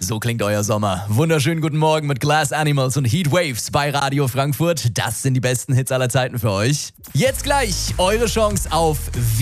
So klingt euer Sommer. Wunderschönen guten Morgen mit Glass Animals und Heat Waves bei Radio Frankfurt. Das sind die besten Hits aller Zeiten für euch. Jetzt gleich eure Chance auf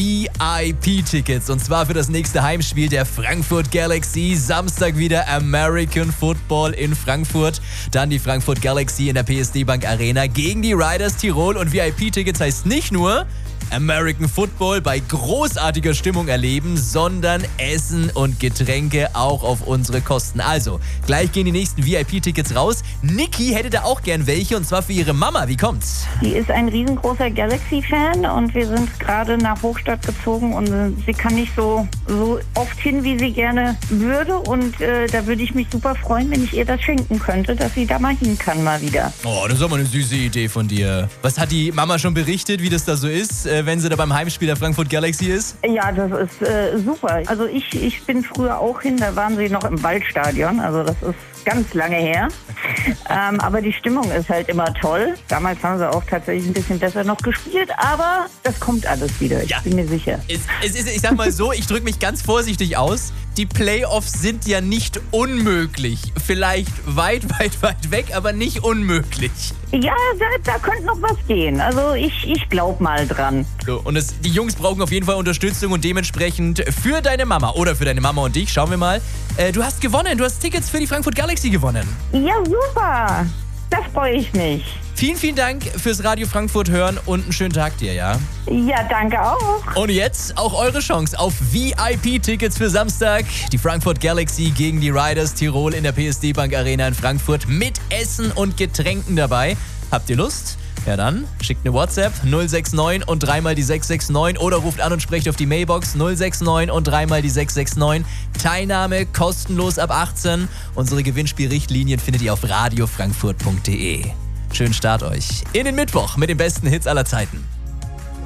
VIP-Tickets. Und zwar für das nächste Heimspiel der Frankfurt Galaxy. Samstag wieder American Football in Frankfurt. Dann die Frankfurt Galaxy in der PSD Bank Arena gegen die Riders Tirol. Und VIP-Tickets heißt nicht nur American Football bei großartiger Stimmung erleben, sondern Essen und Getränke auch auf unsere Kosten. Also, gleich gehen die nächsten VIP-Tickets raus. Niki hätte da auch gern welche, und zwar für ihre Mama. Wie kommt's? Die ist ein riesengroßer Galaxy-Fan und wir sind gerade nach Hochstadt gezogen und sie kann nicht so oft hin, wie sie gerne würde, und da würde ich mich super freuen, wenn ich ihr das schenken könnte, dass sie da mal hin kann mal wieder. Oh, das ist aber eine süße Idee von dir. Was hat die Mama schon berichtet, wie das da so ist, wenn sie da beim Heimspiel der Frankfurt Galaxy ist? Ja, das ist super. Also ich bin früher auch hin, da waren sie noch im Waldstadion, also das ist ganz lange her. Aber die Stimmung ist halt immer toll. Damals haben sie auch tatsächlich ein bisschen besser noch gespielt, aber das kommt alles wieder, ich bin mir sicher. Ich sag mal so, ich drücke mich ganz vorsichtig aus. Die Playoffs sind ja nicht unmöglich. Vielleicht weit weg, aber nicht unmöglich. Ja, da könnte noch was gehen. Also ich glaube mal dran. So, und die Jungs brauchen auf jeden Fall Unterstützung und dementsprechend für deine Mama oder für deine Mama und dich, schauen wir mal. Du hast gewonnen, du hast Tickets für die Frankfurt Galaxy gewonnen. Ja, super. Da freue ich mich. Vielen Dank fürs Radio Frankfurt hören und einen schönen Tag dir, ja? Ja, danke auch. Und jetzt auch eure Chance auf VIP-Tickets für Samstag. Die Frankfurt Galaxy gegen die Riders Tirol in der PSD Bank Arena in Frankfurt mit Essen und Getränken dabei. Habt ihr Lust? Ja dann, schickt eine WhatsApp 069 und dreimal die 669 oder ruft an und sprecht auf die Mailbox 069 und dreimal die 669. Teilnahme kostenlos ab 18. Unsere Gewinnspielrichtlinien findet ihr auf radiofrankfurt.de. Schönen Start euch in den Mittwoch mit den besten Hits aller Zeiten.